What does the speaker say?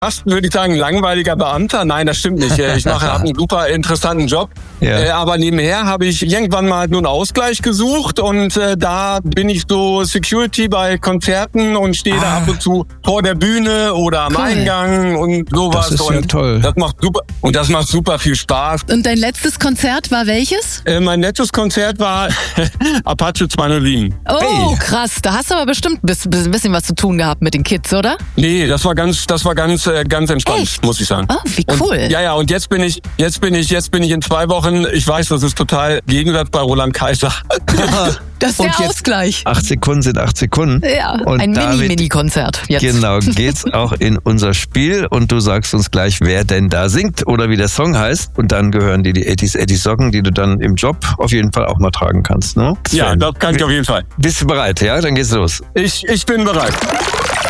fast, würde ich sagen, langweiliger Beamter. Nein, das stimmt nicht. Ich habe einen super interessanten Job. Ja. Aber nebenher habe ich irgendwann mal nur einen Ausgleich gesucht und da bin ich so Security bei Konzerten und stehe da ab und zu vor der Bühne oder am Eingang und sowas. Das ist ja toll. Das macht super viel Spaß. Und dein letztes Konzert war welches? Mein letztes Konzert war Apache 207. Oh, krass. Da hast du aber bestimmt ein bisschen was zu tun gehabt mit den Kids, oder? Nee, das war ganz entspannt, Echt? muss ich sagen. Oh, wie cool. Und, und jetzt bin ich in 2 Wochen, ich weiß, das ist total Gegensatz bei Roland Kaiser. Das ist Und der jetzt Ausgleich. 8 Sekunden sind 8 Sekunden. Ja, und ein damit, Mini-Konzert jetzt. Genau, geht's auch in unser Spiel und du sagst uns gleich, wer denn da singt oder wie der Song heißt. Und dann gehören dir die 80s Socken, die du dann im Job auf jeden Fall auch mal tragen kannst. Ne? Ja, das kann ich auf jeden Fall. Bist du bereit? Ja, dann geht's los. Ich bin bereit.